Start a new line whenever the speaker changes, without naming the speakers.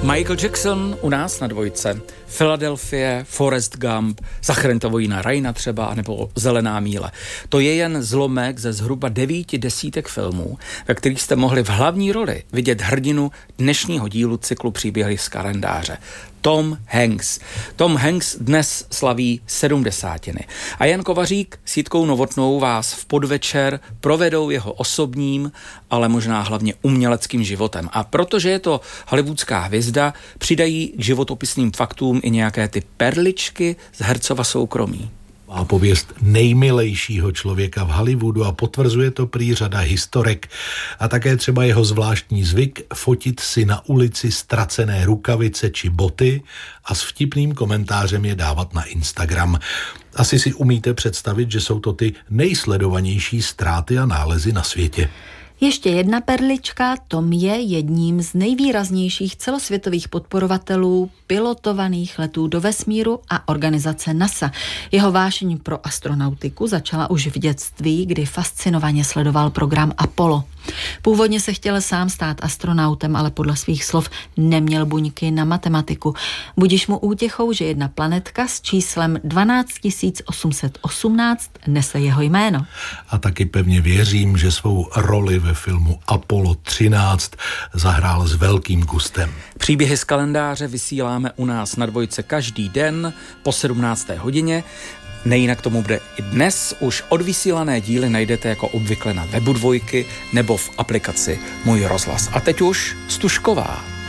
Michael Jackson u nás na Dvojce, Philadelphia, Forrest Gump, Zachraňte vojína Ryana třeba, nebo Zelená míle. To je jen zlomek ze zhruba 9 desítek filmů, ve kterých jste mohli v hlavní roli vidět hrdinu dnešního dílu cyklu Příběhy z kalendáře. Tom Hanks. Tom Hanks dnes slaví 70. A Jan Kovařík s Jitkou Novotnou vás v podvečer provedou jeho osobním, ale možná hlavně uměleckým životem. A protože je to hollywoodská hvězda, přidají k životopisným faktům i nějaké ty perličky z hercova soukromí.
Má pověst nejmilejšího člověka v Hollywoodu a potvrzuje to prý řada historek. A také třeba jeho zvláštní zvyk fotit si na ulici ztracené rukavice či boty a s vtipným komentářem je dávat na Instagram. Asi si umíte představit, že jsou to ty nejsledovanější ztráty a nálezy na světě.
Ještě jedna perlička, Tom je jedním z nejvýraznějších celosvětových podporovatelů pilotovaných letů do vesmíru a organizace NASA. Jeho vášeň pro astronautiku začala už v dětství, kdy fascinovaně sledoval program Apollo. Původně se chtěl sám stát astronautem, ale podle svých slov neměl buňky na matematiku. Budiž mu útěchou, že jedna planetka s číslem 12 818 nese jeho jméno.
A taky pevně věřím, že svou roli ve filmu Apollo 13 zahrál s velkým gustem.
Příběhy z kalendáře vysíláme u nás na Dvojce každý den po 17. hodině. Nejinak tomu bude i dnes. Už odvysílané díly najdete jako obvykle na webu Dvojky nebo v aplikaci Můj rozhlas. A teď už Stužková.